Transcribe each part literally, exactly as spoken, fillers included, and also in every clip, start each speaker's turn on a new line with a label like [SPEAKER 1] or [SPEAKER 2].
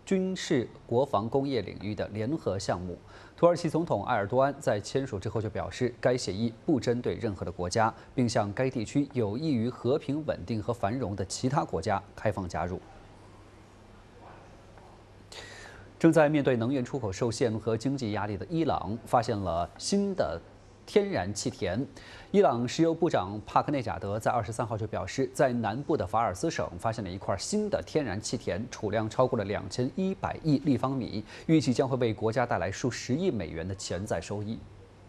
[SPEAKER 1] 军事国防工业领域的联合项目。土耳其总统埃尔多安在签署之后就表示，该协议不针对任何的国家，并向该地区有益于和平、稳定和繁荣的其他国家开放加入。 正在面对能源出口受限和经济压力的伊朗，发现了新的天然气田。伊朗石油部长帕克内贾德在二十三号就表示，在南部的法尔斯省发现了一块新的天然气田，储量超过了两千一百亿立方米，预计将会为国家带来数十亿美元的潜在收益。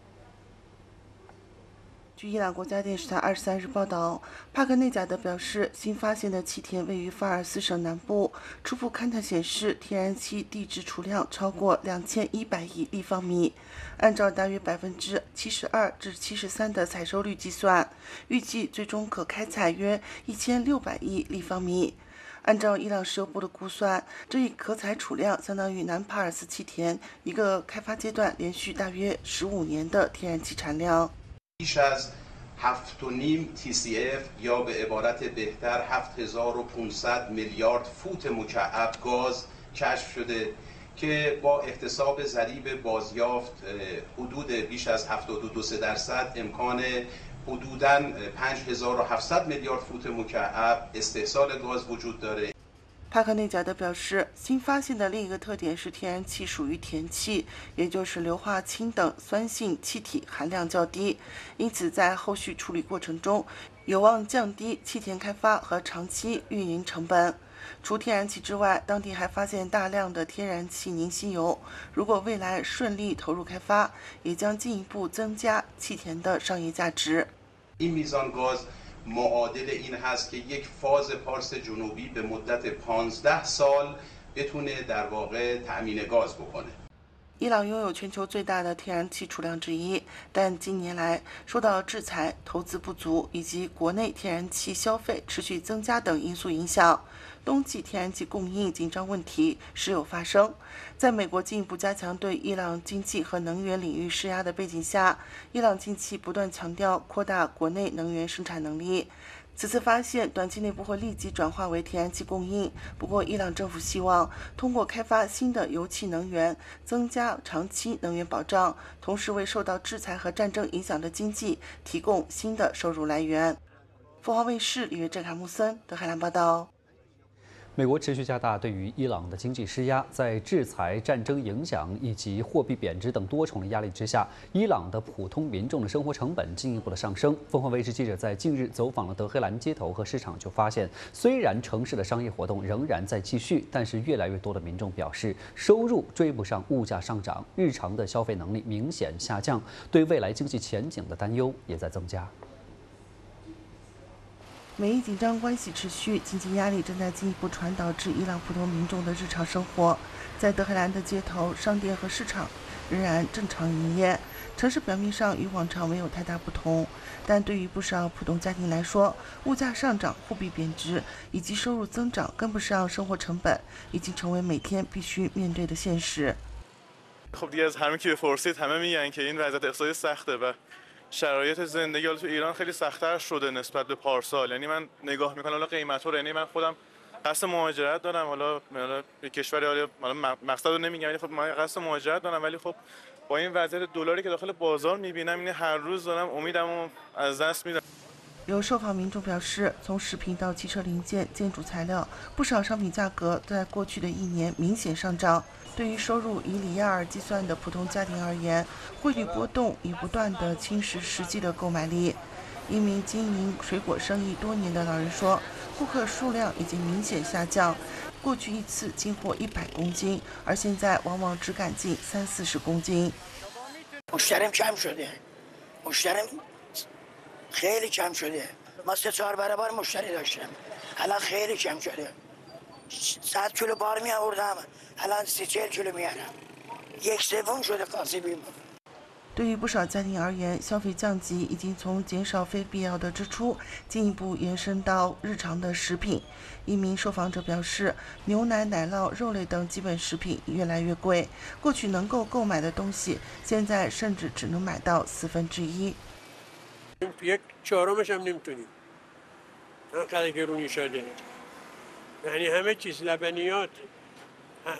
[SPEAKER 2] 据伊朗国家电视台二十三日报道，帕克内贾德表示，新发现的气田位于法尔斯省南部，初步勘探显示，天然气地质储量超过两千一百亿立方米。按照大约百分之七十二至七十三的采收率计算，预计最终可开采约一千六百亿立方米。 按照伊朗石油部的估算，这一可采储量相当于南帕尔斯气田一个开发阶段连续大约十五年的天然气产量。
[SPEAKER 3] بیش از هفت و نیم تی سی اف یا به عبارت بهتر هفت هزار و پانصد میلیارد فوت مکعب گاز کشف شده که با احتساب ضریب بازیافت حدود بیش از هفتاد و دو درصد امکان حدوداً پنج هزار و هفتصد میلیارد فوت مکعب استحصال گاز وجود داره.
[SPEAKER 2] 帕克内贾德表示，新发现的另一个特点是天然气属于甜气，也就是硫化氢等酸性气体含量较低，因此在后续处理过程中有望降低气田开发和长期运营成本。除天然气之外，当地还发现大量的天然气凝稀油，如果未来顺利投入开发，也将进一步增加气田的商业价值。
[SPEAKER 3] معادل این هست که یک فاز پارس جنوبی به مدت پانزده سال بتونه در واقع تأمین گاز بکنه.
[SPEAKER 2] 伊朗拥有全球最大的天然气储量之一，但近年来受到制裁、投资不足以及国内天然气消费持续增加等因素影响，冬季天然气供应紧张问题时有发生。在美国进一步加强对伊朗经济和能源领域施压的背景下，伊朗近期不断强调扩大国内能源生产能力。 此次发现短期内不会立即转化为天然气供应，不过伊朗政府希望通过开发新的油气能源，增加长期能源保障，同时为受到制裁和战争影响的经济提供新的收入来源。凤凰卫视里约郑卡穆森德海兰报道。
[SPEAKER 1] 美国持续加大对于伊朗的经济施压，在制裁、战争影响以及货币贬值等多重的压力之下，伊朗的普通民众的生活成本进一步的上升。凤凰卫视记者在近日走访了德黑兰街头和市场，就发现，虽然城市的商业活动仍然在继续，但是越来越多的民众表示，收入追不上物价上涨，日常的消费能力明显下降，对未来经济前景的担忧也在增加。
[SPEAKER 2] 美伊紧张关系持续，经济压力正在进一步传导至伊朗普通民众的日常生活。在德黑兰的街头、商店和市场仍然正常营业，城市表面上与往常没有太大不同。但对于不少普通家庭来说，物价上涨、货币贬值以及收入增长跟不上生活成本，已经成为每天必须面对的现实。
[SPEAKER 4] خب دیگه از همه که بپرسید همه میگن که این وضعیت اقتصادی سخته و شرایط زندگی تو ایران خیلی سخت‌تر شده نسبت به پارسال. یعنی من نگاه میکنم حالا قیمت‌ها رو، یعنی من خودم قصد مهاجرت دارم، حالا حالا به کشوری، حالا مقصد رو نمیگم، ولی خب من قصد مهاجرت دارم، ولی خب با این وضعیت دلاری که داخل بازار میبینم، این هر روز دارم امیدمو از دست میدم.
[SPEAKER 2] 有受访民众表示，从食品到汽车零件、建筑材料，不少商品价格在过去的一年明显上涨。对于收入以里亚尔计算的普通家庭而言，汇率波动已不断地侵蚀实际的购买力。一名经营水果生意多年的老人说，顾客数量已经明显下降，过去一次进货一百公斤，而现在往往只敢进三四十公斤。
[SPEAKER 5] خیلی کم شده. ما سه چهار برابر مشتری داشتیم. الان خیلی کم شده. صد کیلو بار می آوردم. الان سی چهل کیلو میارم. یک سوم شده قاسبیم.
[SPEAKER 2] 对于不少家庭而言，消费降级已经从减少非必要的支出，进一步延伸到日常的食品。一名受访者表示，牛奶、奶酪、肉类等基本食品越来越贵，过去能够购买的东西，现在甚至只能买到四分之一。
[SPEAKER 6] یک چهارمش هم نمیتونیم انقدر گرونی شده یعنی همه چیز لبنیات